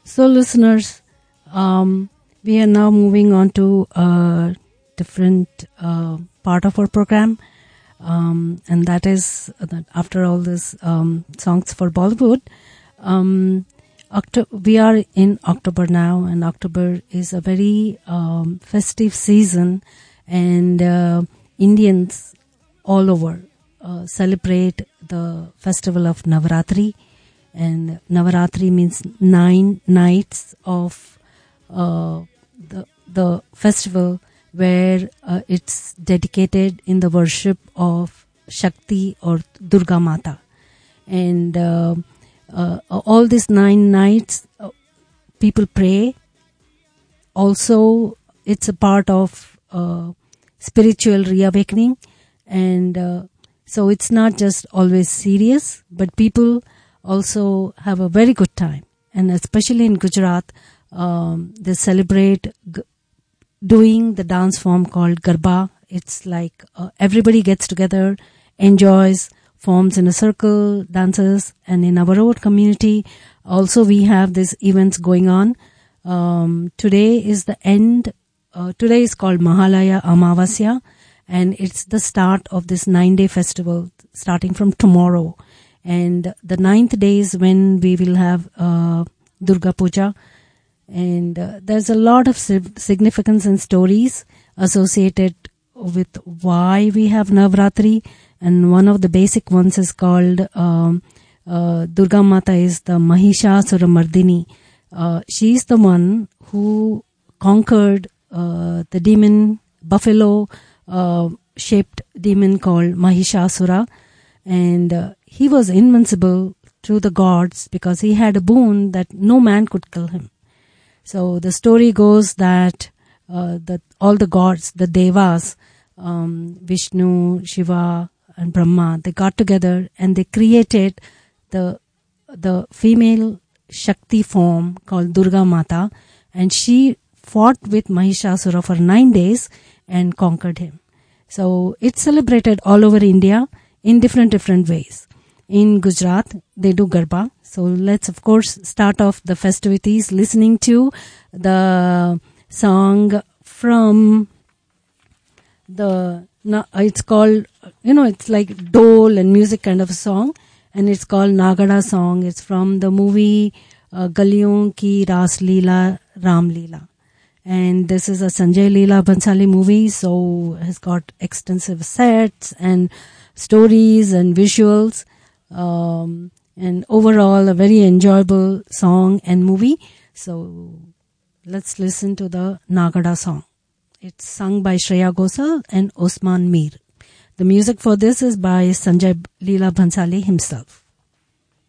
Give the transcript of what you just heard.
So, listeners, we are now moving on to a different part of our program, and that is that after all this songs for Bollywood, we are in October now, and October is a very festive season, and Indians all over celebrate the festival of Navaratri. And Navaratri means 9 nights of the festival, where it's dedicated in the worship of Shakti or Durga Mata. And all these 9 nights, people pray. Also, it's a part of spiritual reawakening. And so it's not just always serious, but people also have a very good time. And especially in Gujarat, they celebrate doing the dance form called Garba. It's like everybody gets together, enjoys, forms in a circle, dances. And in our own community, also we have these events going on. Today is the end. Today is called Mahalaya Amavasya, and it's the start of this 9-day festival starting from tomorrow. And the 9th day is when we will have Durga Puja. And there's a lot of significance and stories associated with why we have Navratri. And one of the basic ones is called Durga Mata is the Mahishasura Mardini. She's the one who conquered the demon, buffalo shaped demon called Mahishasura. And he was invincible to the gods because he had a boon that no man could kill him. So the story goes that all the gods, the devas, Vishnu, Shiva, and Brahma, they got together and they created the female Shakti form called Durga Mata, and she fought with Mahishasura for 9 days and conquered him. So it's celebrated all over India in different ways. In Gujarat, they do Garba. So let's, of course, start off the festivities listening to the song from it's called, it's like dole and music kind of a song. And it's called Nagada song. It's from the movie Galiyon Ki Ras Leela, Ram Leela. And this is a Sanjay Leela Bhansali movie. So it's got extensive sets and stories and visuals. And overall a very enjoyable song and movie. So let's listen to the Nagada song. It's sung by Shreya Ghosal and Osman Mir. The music for this is by Sanjay Leela Bhansali himself.